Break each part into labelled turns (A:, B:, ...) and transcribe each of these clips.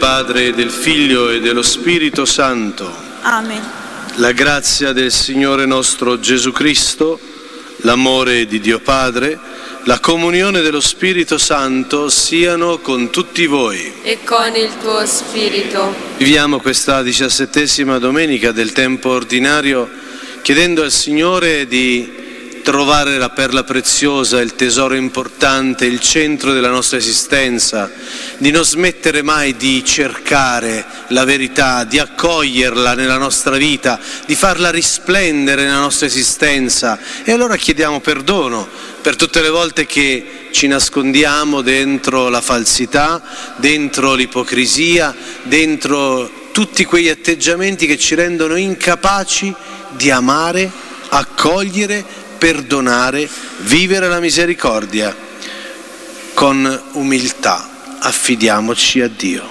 A: Padre, del Figlio e dello Spirito Santo.
B: Amen.
A: La grazia del Signore nostro Gesù Cristo, l'amore di Dio Padre, la comunione dello Spirito Santo siano con tutti voi.
C: E con il tuo spirito.
A: Viviamo questa 17ª domenica del tempo ordinario chiedendo al Signore di trovare la perla preziosa, il tesoro importante, il centro della nostra esistenza, di non smettere mai di cercare la verità, di accoglierla nella nostra vita, di farla risplendere nella nostra esistenza. E allora chiediamo perdono per tutte le volte che ci nascondiamo dentro la falsità, dentro l'ipocrisia, dentro tutti quegli atteggiamenti che ci rendono incapaci di amare, accogliere, perdonare, vivere la misericordia. Con umiltà affidiamoci a Dio.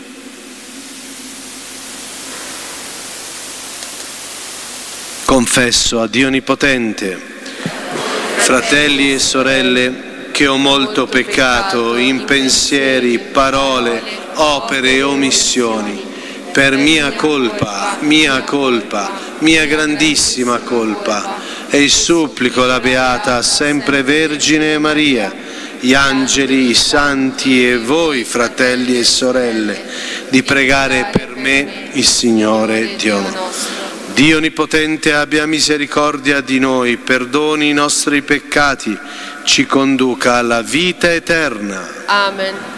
A: Confesso a Dio Onnipotente, fratelli e sorelle, che ho molto peccato in pensieri, parole, opere e omissioni, per mia colpa, mia grandissima colpa. E supplico la Beata Sempre Vergine Maria, gli angeli, i santi e voi, fratelli e sorelle, di pregare per me il Signore Dio nostro. Dio Onnipotente abbia misericordia di noi, perdoni i nostri peccati, ci conduca alla vita eterna.
C: Amen.